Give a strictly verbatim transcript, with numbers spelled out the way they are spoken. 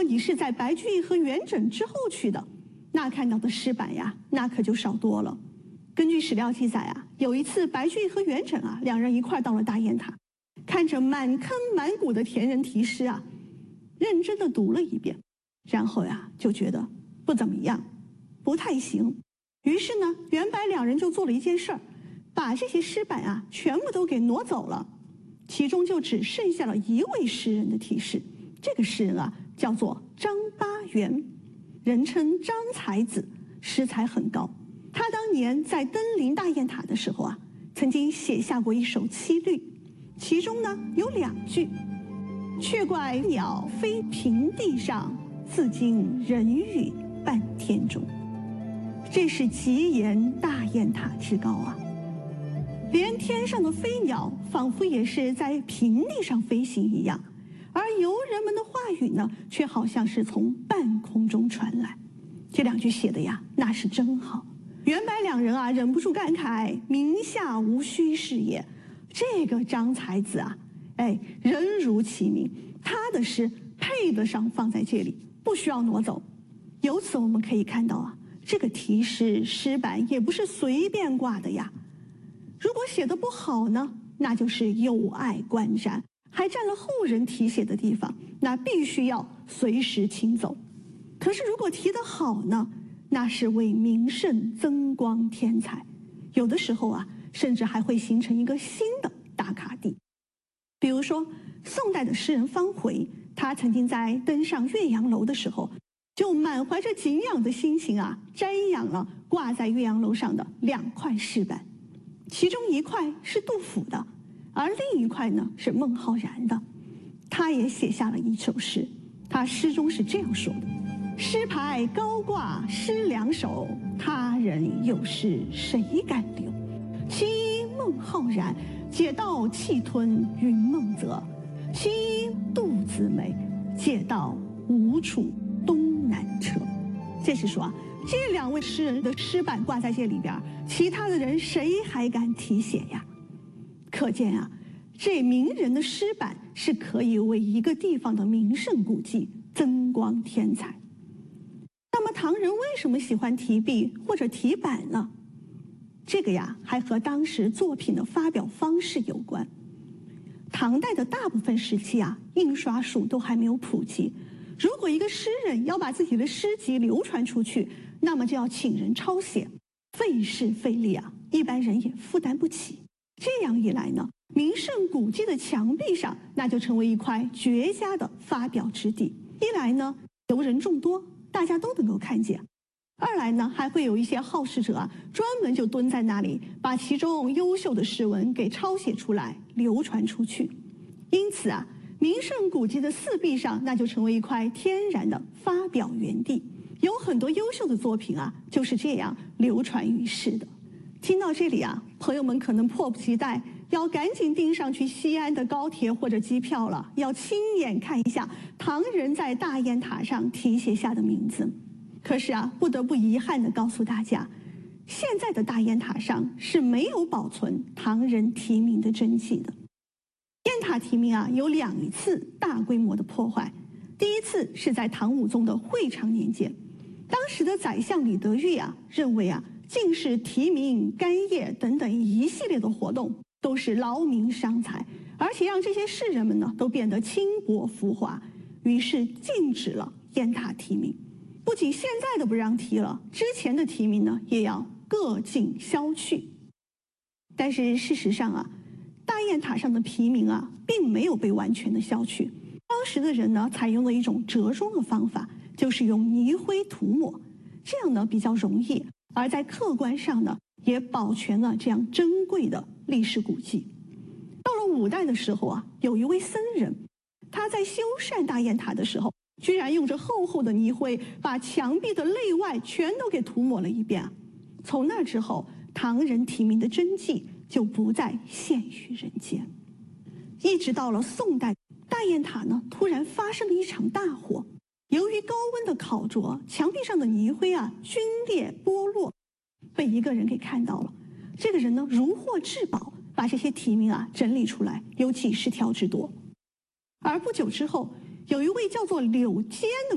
你是在白居易和元稹之后去的，那看到的诗版呀，那可就少多了。根据史料记载啊，有一次白居易和元稹啊两人一块到了大雁塔，看着满坑满谷的田人题诗啊，认真的读了一遍，然后呀就觉得不怎么样，不太行。于是呢，元白两人就做了一件事儿，把这些诗版啊全部都给挪走了，其中就只剩下了一位诗人的题诗。这个诗人啊叫做张八元，人称张才子，诗才很高。他当年在登临大雁塔的时候啊，曾经写下过一首七律，其中呢有两句：却怪鸟飞平地上，自惊人语半天中。这是极言大雁塔之高啊！连天上的飞鸟仿佛也是在平地上飞行一样，而游人们的话语呢，却好像是从半空中传来。这两句写的呀，那是真好。元白两人啊，忍不住感慨：名下无虚是也。这个张才子啊，哎，人如其名，他的诗配得上放在这里，不需要挪走。由此我们可以看到啊，这个题诗诗版也不是随便挂的呀。如果写得不好呢，那就是有碍观瞻，还占了后人题写的地方，那必须要随时清走。可是如果题得好呢，那是为名胜增光添彩，有的时候啊，甚至还会形成一个新的打卡地。比如说宋代的诗人方回，他曾经在登上岳阳楼的时候，就满怀着敬仰的心情啊，瞻仰了挂在岳阳楼上的两块诗版，其中一块是杜甫的，而另一块呢是孟浩然的。他也写下了一首诗，他诗中是这样说的：诗牌高挂诗两首，他人有诗谁敢留？其一孟浩然，解道气吞云梦泽；其一杜子美，解道吴楚东南车。这是说啊，这两位诗人的诗版挂在这里边，其他的人谁还敢题写呀？可见啊，这名人的诗版是可以为一个地方的名胜古迹增光添彩。那么唐人为什么喜欢题壁或者题版呢？这个呀，还和当时作品的发表方式有关。唐代的大部分时期啊，印刷术都还没有普及。如果一个诗人要把自己的诗集流传出去，那么就要请人抄写，费事费力啊，一般人也负担不起。这样一来呢，名胜古迹的墙壁上，那就成为一块绝佳的发表之地。一来呢，游人众多，大家都能够看见；二来呢，还会有一些好事者啊，专门就蹲在那里，把其中优秀的诗文给抄写出来，流传出去。因此啊，名胜古迹的四壁上，那就成为一块天然的发表园地。有很多优秀的作品啊，就是这样流传于世的。听到这里啊，朋友们可能迫不及待，要赶紧订上去西安的高铁或者机票了，要亲眼看一下唐人在大雁塔上题写下的名字。可是啊，不得不遗憾地告诉大家，现在的大雁塔上是没有保存唐人题名的真迹的。雁塔题名啊，有两次大规模的破坏。第一次是在唐武宗的会昌年间，当时的宰相李德裕啊，认为啊，进士题名、干谒等等一系列的活动都是劳民伤财，而且让这些士人们呢都变得轻薄浮华，于是禁止了雁塔题名。不仅现在的不让题了，之前的题名呢也要各尽消去。但是事实上啊，大雁塔上的题名啊，并没有被完全的消去。当时的人呢，采用了一种折中的方法，就是用泥灰涂抹，这样呢比较容易，而在客观上呢，也保全了这样珍贵的历史古迹。到了五代的时候啊，有一位僧人，他在修缮大雁塔的时候，居然用着厚厚的泥灰，把墙壁的内外全都给涂抹了一遍。从那之后，唐人题名的真迹就不再现于人间。一直到了宋代，大雁塔呢突然发生了一场大火，由于高温的烤灼，墙壁上的泥灰啊皲裂剥落，被一个人给看到了。这个人呢如获至宝，把这些题名啊整理出来，有几十条之多。而不久之后，有一位叫做柳坚的